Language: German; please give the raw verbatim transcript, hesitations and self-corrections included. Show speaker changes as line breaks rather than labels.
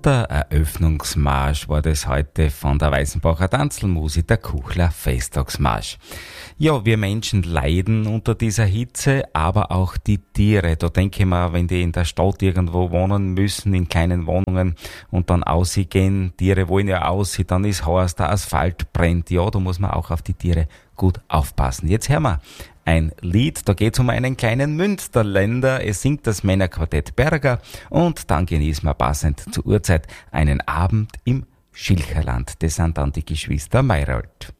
der Eröffnungsmarsch war das heute von der Weißenbacher Tanzelmusik, der Kuchler Festtagsmarsch. Ja, wir Menschen leiden unter dieser Hitze, aber auch die Tiere. Da denke ich mir, wenn die in der Stadt irgendwo wohnen müssen, in kleinen Wohnungen und dann ausgehen, Tiere wollen ja aus, dann ist heiß, der Asphalt brennt. Ja, da muss man auch auf die Tiere gut aufpassen. Jetzt hören wir ein Lied, da geht's um einen kleinen Münsterländer. Es singt das Männerquartett Berger und dann genießen wir passend zur Uhrzeit einen Abend im Schilcherland. Das sind dann die Geschwister Mayrold.